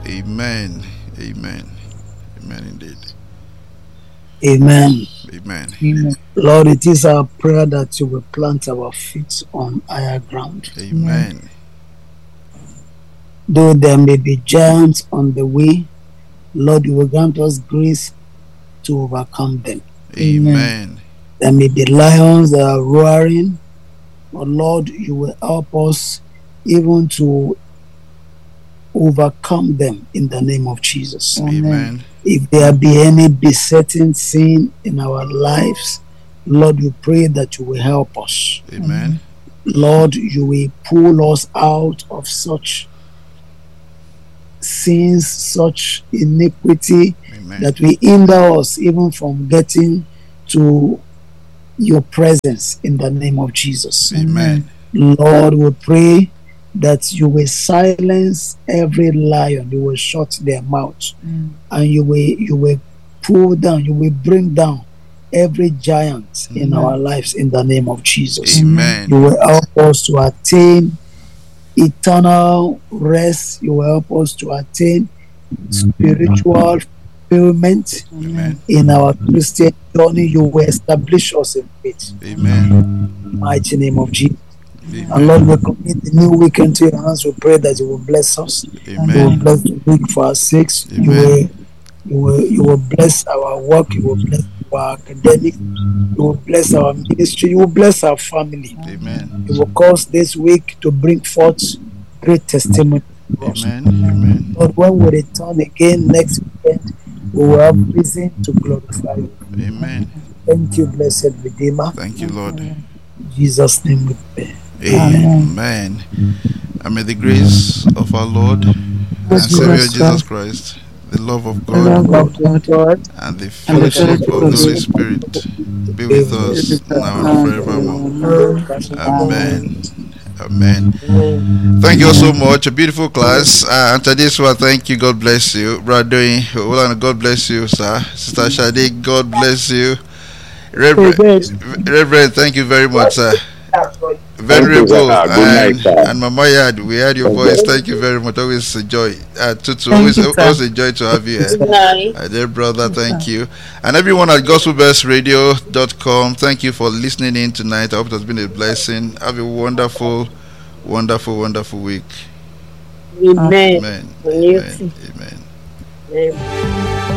Amen. Amen. Amen indeed. Amen. Amen. Amen. Lord, it is our prayer that you will plant our feet on higher ground. Amen. Though there may be giants on the way, Lord, you will grant us grace to overcome them. Amen. There may be lions that are roaring, but Lord, you will help us even to overcome them in the name of Jesus. Amen. If there be any besetting sin in our lives, Lord, we pray that you will help us. Amen. Lord, you will pull us out of such sins, such iniquity Amen. that will hinder us even from getting to your presence in the name of Jesus. Amen. Lord, we pray that you will silence every lion, you will shut their mouth, and you will pull down, you will bring down every giant in our lives in the name of Jesus. Amen. You will help us to attain eternal rest. You will help us to attain spiritual fulfillment Amen. in our Christian journey. You will establish us in faith. Amen. In the mighty name of Jesus. And Lord, Amen. we commit the new week into your hands. We pray that you will bless us. You will Amen. bless the week for our sakes. Amen. You will bless our work. You will bless our academic. You will bless our ministry. You will bless our family. Amen. You will cause this week to bring forth great testimony for us. Amen. Amen. Lord, when we return again next weekend, we will have reason to glorify you. Amen. Thank you, blessed Redeemer. Thank you, Lord. In Jesus' name we pray. Amen. And may the grace of our Lord and Savior Jesus Christ, the love of God, Love of God and the and the fellowship fellowship of of the the Holy Holy Spirit be Be with with us us now and now and forevermore. forevermore. Amen. Amen. Thank you all so much. A beautiful class. And to this one, thank you. God bless you. Brother Doing, God bless you, sir. Sister Shadi, God bless you. Reverend, thank you very much, sir. Thank you, sir. Venerable Good night, sir. and Mama Yad, we heard your Thank voice. you. Thank you very much. Always a joy. Tutu, Thank always you, sir. always a joy to have you here. Good night. Dear brother, thank you. And everyone at gospelbeltsradio.com, thank you for listening in tonight. I hope it has been a blessing. Have a wonderful, wonderful, wonderful week. Amen. Amen. You Amen. too. Amen. Amen.